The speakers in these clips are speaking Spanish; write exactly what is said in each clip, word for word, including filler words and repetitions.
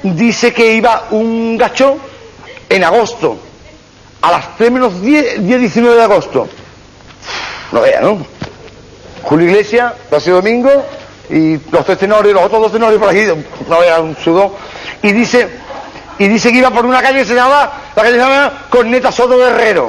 dice que iba un gachón en agosto, a las tres menos diez, día diecinueve de agosto. No vea, ¿no? Julio Iglesias, Plácido Domingo y los tres tenores, los otros dos tenores por aquí, no vea, un sudor. Y dice, y dice que iba por una calle que se llama, la calle se llama Corneta Soto de Herrero.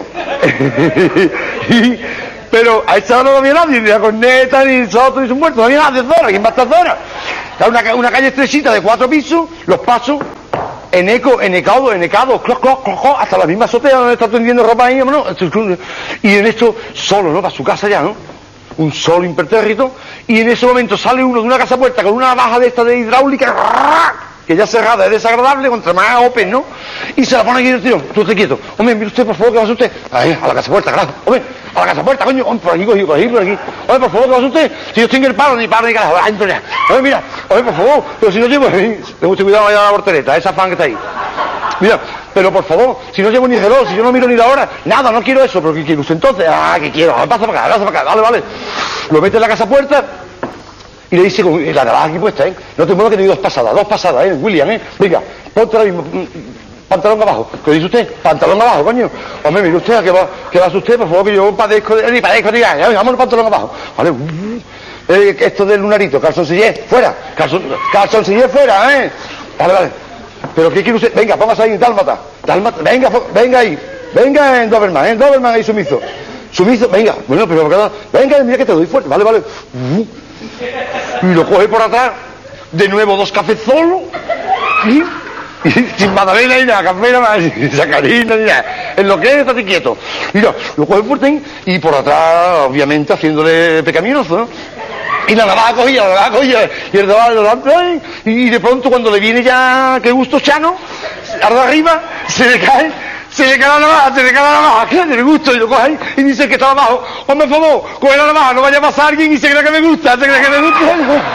y, pero a esta hora no había nadie, ni la Corneta, ni Soto, ni su muerto, no había nadie de zona, ¿quién va a estar zona? Era una, una calle estrechita de cuatro pisos, los pasos, en eco, en ecado, en ecado, cloc, cloc, cloc, cloc, hasta la misma azotea donde está tendiendo ropa ahí, ¿no? Y en esto, solo, ¿no? Para su casa ya, ¿no? Un solo impertérrito, y en ese momento sale uno de una casa puerta con una navaja de esta de hidráulica, que ya cerrada es desagradable, contra más open, ¿no? Y se la pone aquí el tío, tú esté quieto. Hombre, mire usted, por favor, que va a usted. Ahí, a la casa puerta, gracias. Hombre, a la casa puerta, coño, hombre, por aquí, por aquí, por aquí, por aquí. Hombre, por favor, que va a usted. Si yo estoy en el paro, ni paro, ni carajo. Ay, Antonia. Hombre, mira, hombre, por favor, pero si no llevo, ten mucho cuidado allá a la portereta, esa fan que está ahí. Mira, pero por favor, si no llevo ni reloj, si yo no miro ni la hora, nada, no quiero eso, pero ¿qué quiere usted entonces? Ah, ¿qué quiero? Pasa para acá, pasa para acá, vale, vale. Lo mete en la casa puerta y le dice, con la navaja aquí puesta, ¿eh? No te muevas que te doy dos pasadas, dos pasadas, ¿eh? William, ¿eh? Venga, ponte ahora mismo, pantalón abajo. ¿Qué dice usted? Pantalón abajo, coño. Hombre, mire usted, ¿a qué va, qué va a hacer usted? Por favor, que yo padezco, ni padezco, ni nada. Vámonos, pantalón abajo. Vale, eh, esto del lunarito, calzoncillé, fuera, calzon, calzoncillé fuera, ¿eh? Vale, vale. ¿Pero qué quiere usted? Venga, póngase ahí, dálmata, dálmata, venga, venga ahí, venga en Doberman, ¿eh? Doberman ahí sumiso. Sumiso, venga, bueno, pero cada... venga, mira que te doy fuerte, vale, vale. Y lo coge por atrás, de nuevo dos cabezolos, y, y sin magdalena ni nada, café nada más, ni sacarina ni nada. En lo que es, estate quieto. Mira, lo coge fuerte y por atrás, obviamente, haciéndole pecaminoso, ¿no? Y la navaja cogía, la navaja cogía, y el navaja delante, y de pronto cuando le viene ya, qué gusto chano, ahora arriba, se le cae, se le cae la navaja, se le cae la navaja, que le gusto, y lo coge ahí, y dice que está abajo, hombre, por favor, coge la navaja, no vaya a pasar alguien y se cree que me gusta, se cree que me gusta.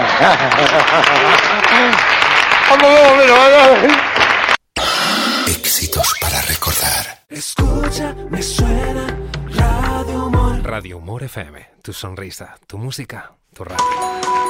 Éxitos para recordar. Escucha, me suena Radio Humor. Radio Humor F M, tu sonrisa, tu música, tu radio.